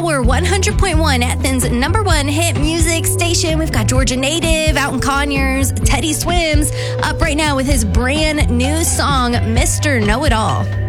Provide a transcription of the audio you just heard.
Power 100.1, Athens' number one hit music station. We've got Georgia Native out in Conyers. Teddy Swims up right now with his brand new song, Mr. Know-It-All.